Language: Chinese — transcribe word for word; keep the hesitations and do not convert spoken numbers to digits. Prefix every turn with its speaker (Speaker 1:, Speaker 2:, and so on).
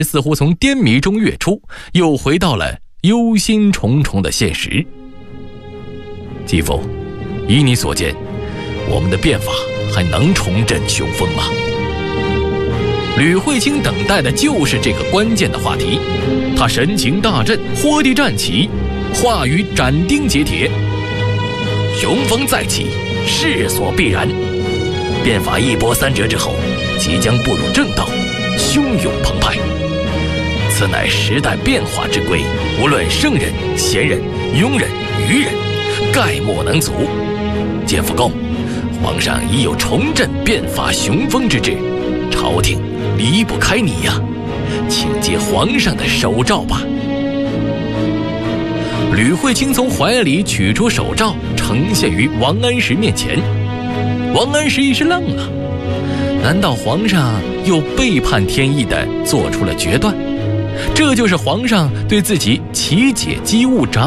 Speaker 1: 似乎从颠迷中跃出，又回到了忧心忡忡的现实。继父，依你所见，我们的变法还能重振雄风吗？吕慧卿等待的就是这个关键的话题。他神情大振，豁地站起，话语斩钉截铁：雄风再起，势所必然。变法一波三折之后，即将步入正道，汹涌澎湃。此乃时代变化之规，无论圣人、贤人、庸人、愚人，概莫能阻。见复公，皇上已有重振变法雄风之志，朝廷离不开你呀，请接皇上的手诏吧。吕慧卿从怀里取出手诏，呈现于王安石面前。王安石一时愣了，难道皇上又背叛天意地做出了决断？这就是皇上对自己奇解机务掌